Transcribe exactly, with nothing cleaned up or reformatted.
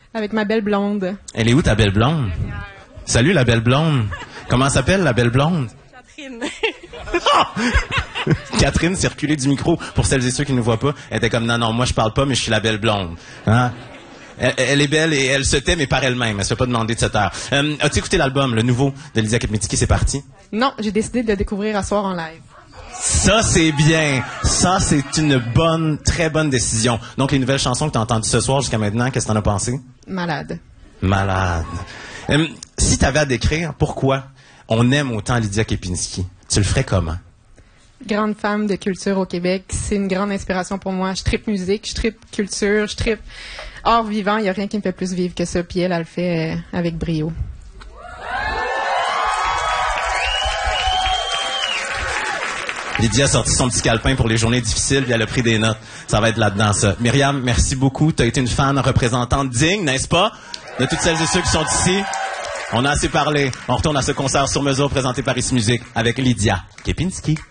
Avec ma belle blonde. Elle est où, ta belle blonde? Salut, la belle blonde. Comment s'appelle, la belle blonde? Catherine. Catherine, circuler du micro, pour celles et ceux qui ne nous voient pas, elle était comme, non, non, moi, je parle pas, mais je suis la belle blonde. Hein? Elle, elle est belle et elle se tait, mais par elle-même. Elle se fait pas demander de se taire. Euh, as-tu écouté l'album, le nouveau de Lydia Kepinski, c'est parti? Non, j'ai décidé de le découvrir à soir en live. Ça, c'est bien. Ça, c'est une bonne, très bonne décision. Donc, les nouvelles chansons que tu as entendues ce soir jusqu'à maintenant, qu'est-ce que t'en as pensé? Malade. Malade. Euh, si tu avais à décrire pourquoi on aime autant Lydia Kepinski, tu le ferais comment? Grande femme de culture au Québec. C'est une grande inspiration pour moi. Je trippe musique, je trippe culture, je trippe art vivant. Il n'y a rien qui me fait plus vivre que ça. Puis elle, elle le fait euh, avec brio. Lydia a sorti son petit calepin pour les journées difficiles, puis elle a pris des notes. Ça va être là-dedans, ça. Myriam, merci beaucoup. Tu as été une fan représentante digne, n'est-ce pas, de toutes celles et ceux qui sont ici. On a assez parlé. On retourne à ce concert sur mesure présenté par Ici Musique avec Lydia Kepinski.